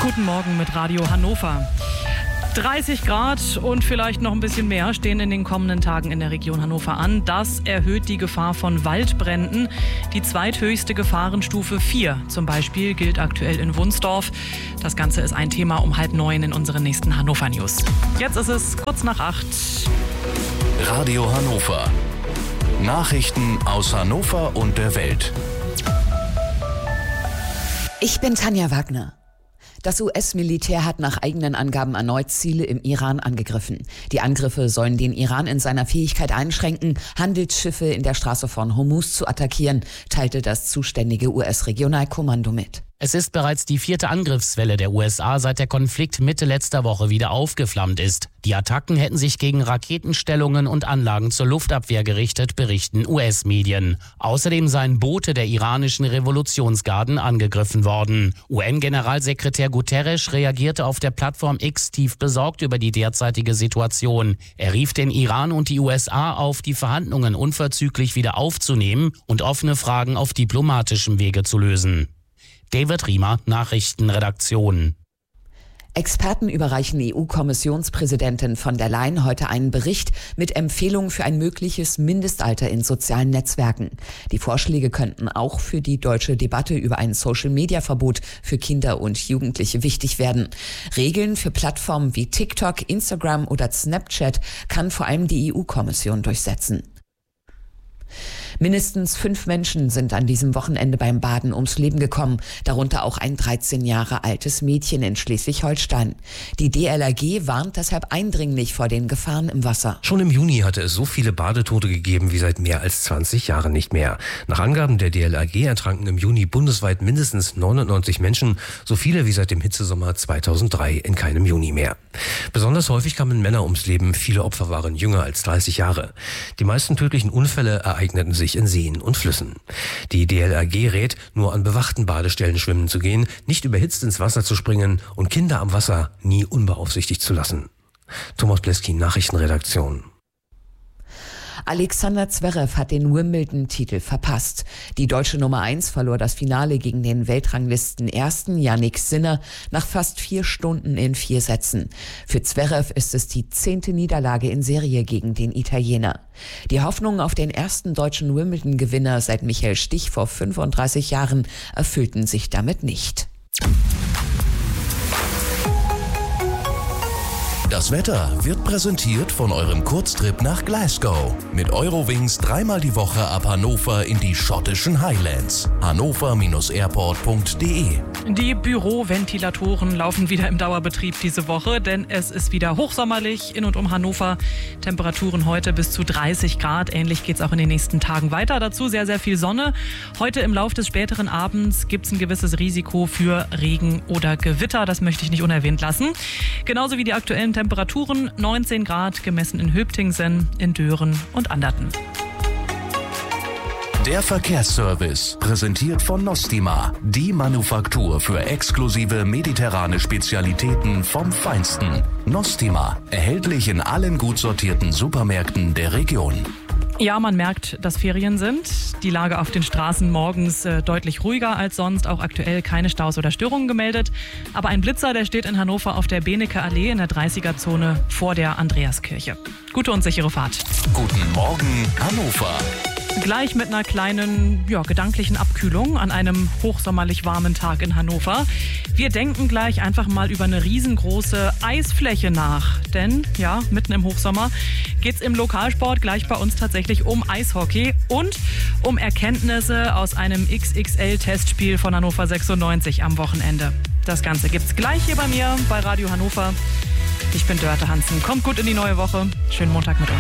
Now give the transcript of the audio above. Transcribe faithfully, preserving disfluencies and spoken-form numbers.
Guten Morgen mit Radio Hannover. dreißig Grad und vielleicht noch ein bisschen mehr stehen in den kommenden Tagen in der Region Hannover an. Das erhöht die Gefahr von Waldbränden. Die zweithöchste Gefahrenstufe vier zum Beispiel gilt aktuell in Wunsdorf. Das Ganze ist ein Thema um halb neun in unseren nächsten Hannover News. Jetzt ist es kurz nach acht. Radio Hannover. Nachrichten aus Hannover und der Welt. Ich bin Tanja Wagner. Das U S-Militär hat nach eigenen Angaben erneut Ziele im Iran angegriffen. Die Angriffe sollen den Iran in seiner Fähigkeit einschränken, Handelsschiffe in der Straße von Hormuz zu attackieren, teilte das zuständige U S-Regionalkommando mit. Es ist bereits die vierte Angriffswelle der U S A, seit der Konflikt Mitte letzter Woche wieder aufgeflammt ist. Die Attacken hätten sich gegen Raketenstellungen und Anlagen zur Luftabwehr gerichtet, berichten U S-Medien. Außerdem seien Boote der iranischen Revolutionsgarden angegriffen worden. U N-Generalsekretär Guterres reagierte auf der Plattform X tief besorgt über die derzeitige Situation. Er rief den Iran und die U S A auf, die Verhandlungen unverzüglich wieder aufzunehmen und offene Fragen auf diplomatischem Wege zu lösen. David Riemer, Nachrichtenredaktion. Experten überreichen E U-Kommissionspräsidentin von der Leyen heute einen Bericht mit Empfehlungen für ein mögliches Mindestalter in sozialen Netzwerken. Die Vorschläge könnten auch für die deutsche Debatte über ein Social-Media-Verbot für Kinder und Jugendliche wichtig werden. Regeln für Plattformen wie TikTok, Instagram oder Snapchat kann vor allem die E U-Kommission durchsetzen. Mindestens fünf Menschen sind an diesem Wochenende beim Baden ums Leben gekommen, darunter auch ein dreizehn Jahre altes Mädchen in Schleswig-Holstein. Die D L R G warnt deshalb eindringlich vor den Gefahren im Wasser. Schon im Juni hatte es so viele Badetote gegeben wie seit mehr als zwanzig Jahren nicht mehr. Nach Angaben der D L R G ertranken im Juni bundesweit mindestens neunundneunzig Menschen, so viele wie seit dem Hitzesommer zweitausenddrei in keinem Juni mehr. Besonders häufig kamen Männer ums Leben, viele Opfer waren jünger als dreißig Jahre. Die meisten tödlichen Unfälle ereigneten sich in Seen und Flüssen. Die D L R G rät, nur an bewachten Badestellen schwimmen zu gehen, nicht überhitzt ins Wasser zu springen und Kinder am Wasser nie unbeaufsichtigt zu lassen. Thomas Pleskin, Nachrichtenredaktion. Alexander Zverev hat den Wimbledon-Titel verpasst. Die deutsche Nummer eins verlor das Finale gegen den Weltranglisten-Ersten Jannik Sinner nach fast vier Stunden in vier Sätzen. Für Zverev ist es die zehnte Niederlage in Serie gegen den Italiener. Die Hoffnungen auf den ersten deutschen Wimbledon-Gewinner seit Michael Stich vor fünfunddreißig Jahren erfüllten sich damit nicht. Das Wetter wird präsentiert von eurem Kurztrip nach Glasgow. Mit Eurowings dreimal die Woche ab Hannover in die schottischen Highlands. hannover airport punkt de. Die Büroventilatoren laufen wieder im Dauerbetrieb diese Woche, denn es ist wieder hochsommerlich in und um Hannover. Temperaturen heute bis zu dreißig Grad. Ähnlich geht es auch in den nächsten Tagen weiter. Dazu sehr, sehr viel Sonne. Heute im Laufe des späteren Abends gibt es ein gewisses Risiko für Regen oder Gewitter. Das möchte ich nicht unerwähnt lassen. Genauso wie die aktuellen Temperaturen, neunzehn Grad gemessen in Höptingsen, in Dören und Anderten. Der Verkehrsservice, präsentiert von Nostima, die Manufaktur für exklusive mediterrane Spezialitäten vom Feinsten. Nostima, erhältlich in allen gut sortierten Supermärkten der Region. Ja, man merkt, dass Ferien sind. Die Lage auf den Straßen morgens äh, deutlich ruhiger als sonst. Auch aktuell keine Staus oder Störungen gemeldet. Aber ein Blitzer, der steht in Hannover auf der Benecke Allee in der dreißiger-Zone vor der Andreaskirche. Gute und sichere Fahrt. Guten Morgen, Hannover. Gleich mit einer kleinen, ja, gedanklichen Abkühlung an einem hochsommerlich warmen Tag in Hannover. Wir denken gleich einfach mal über eine riesengroße Eisfläche nach. Denn, ja, mitten im Hochsommer geht's im Lokalsport gleich bei uns tatsächlich um Eishockey und um Erkenntnisse aus einem X X L-Testspiel von Hannover sechsundneunzig am Wochenende. Das Ganze gibt's gleich hier bei mir bei Radio Hannover. Ich bin Dörte Hansen. Kommt gut in die neue Woche. Schönen Montag mit uns.